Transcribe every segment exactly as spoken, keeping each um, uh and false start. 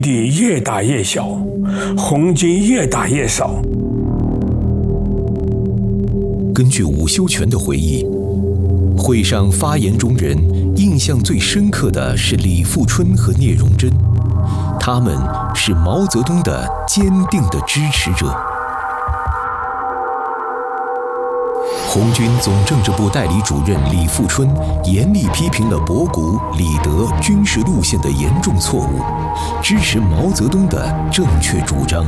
地越打越小，红军越打越少。 根据伍修权的回忆，会上发言中人印象最深刻的是李富春和聂荣臻，他们是毛泽东的坚定的支持者。红军总政治部代理主任李富春严厉批评了博古、李德军事路线的严重错误，支持毛泽东的正确主张。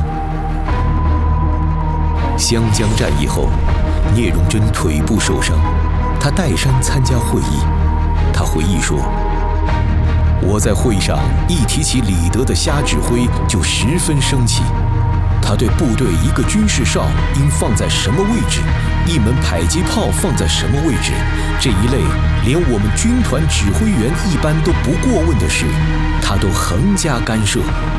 湘江战役后，聂荣臻腿部受伤，他带伤参加会议。他回忆说：“我在会上一提起李德的瞎指挥，就十分生气。他对部队一个军事哨应放在什么位置，一门迫击炮放在什么位置，这一类连我们军团指挥员一般都不过问的事，他都横加干涉。”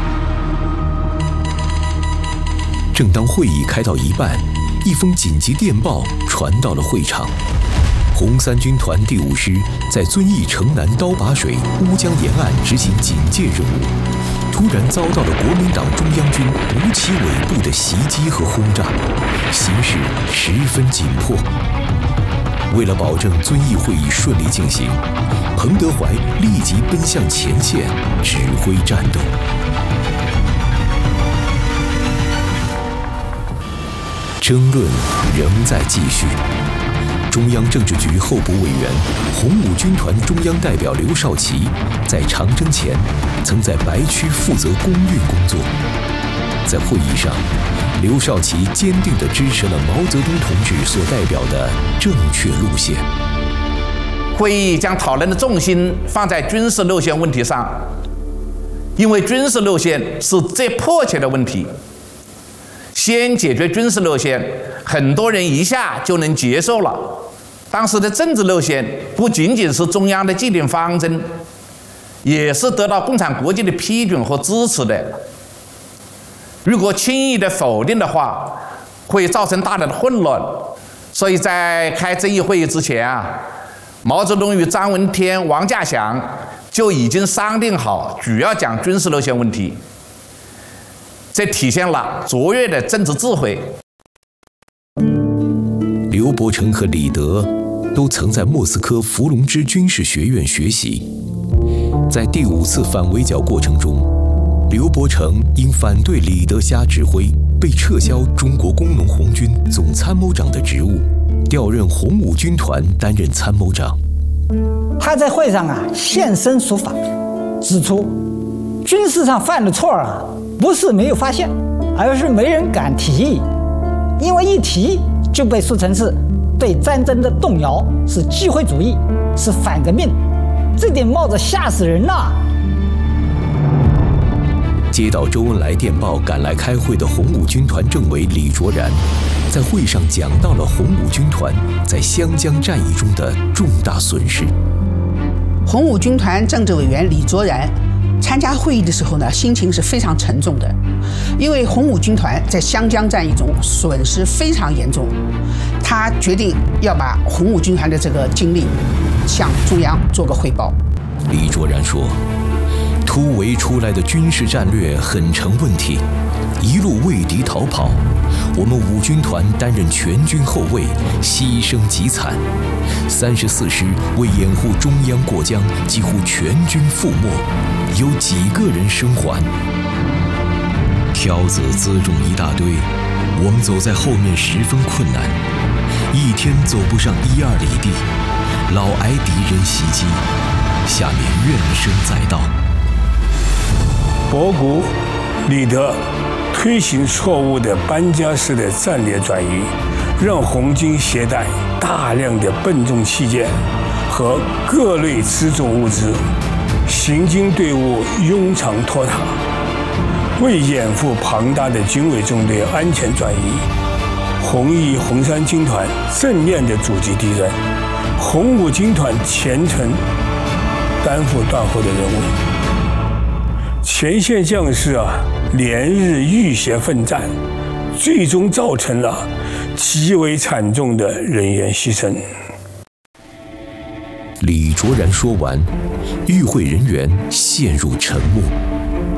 正当会议开到一半，一封紧急电报传到了会场。红三军团第五师在遵义城南刀把水乌江沿岸执行警戒任务，突然遭到了国民党中央军无旗尾部的袭击和轰炸，形势十分紧迫。为了保证遵义会议顺利进行，彭德怀立即奔向前线指挥战斗。争论仍在继续。中央政治局候补委员、红五军团中央代表刘少奇在长征前曾在白区负责公运工作。在会议上，刘少奇坚定地支持了毛泽东同志所代表的正确路线。 会议将讨论的重心放在军事路线问题上，因为军事路线是最迫切的问题。先解决军事路线，很多人一下就能接受了。当时的政治路线不仅仅是中央的既定方针，也是得到共产国际的批准和支持的。如果轻易的否定的话，会造成大量的混乱。所以在开这一会议之前啊，毛泽东与张闻天、王稼祥就已经商定好主要讲军事路线问题。这体现了卓越的政治智慧。 刘伯承和李德都曾在莫斯科伏龙芝军事学院学习。在第五次反围剿过程中，刘伯承因反对李德瞎指挥，被撤销中国工农红军总参谋长的职务，调任红五军团担任参谋长。 他在会上啊现身说法，指出军事上犯的错啊，不是没有发现，而是没人敢提，因为一提就被说成是对战争的动摇，是机会主义，是反革命，这顶帽子吓死人了。 接到周恩来电报赶来开会的红五军团政委李卓然，在会上讲到了红五军团在湘江战役中的重大损失。 红五军团政治委员李卓然参加会议的时候呢，心情是非常沉重的，因为红五军团在湘江战役中损失非常严重，他决定要把红五军团的这个经历向中央做个汇报。 李卓然说，突围出来的军事战略很成问题，一路为敌逃跑，我们五军团担任全军后卫，牺牲极惨。三十四师为掩护中央过江，几乎全军覆没，有几个人生还。挑子辎重一大堆，我们走在后面十分困难，一天走不上一二里地，老挨敌人袭击，下面怨声载道。 博古、李德推行错误的班加式的战略转移，让红军携带大量的笨重器件和各类辎重物资，行军队伍庸长拖沓。为掩护庞大的军委中队安全转移，红一、红三军团正面的阻击敌人，红五军团全程担负断后的任务。前线将士啊，连日浴血奋战，最终造成了极为惨重的人员牺牲。 李卓然说完，与会人员陷入沉默。